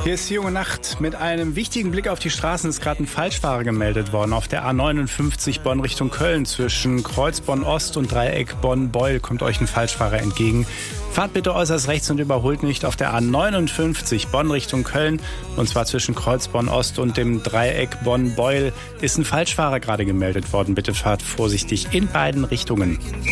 Hier ist die junge Nacht. Mit einem wichtigen Blick auf die Straßen ist gerade ein Falschfahrer gemeldet worden. Auf der A59 Bonn Richtung Köln zwischen Kreuz Bonn-Ost und Dreieck Bonn-Beul kommt euch ein Falschfahrer entgegen. Fahrt bitte äußerst rechts und überholt nicht. Auf der A59 Bonn Richtung Köln, und zwar zwischen Kreuz Bonn-Ost und dem Dreieck Bonn-Beul, ist ein Falschfahrer gerade gemeldet worden. Bitte fahrt vorsichtig in beiden Richtungen.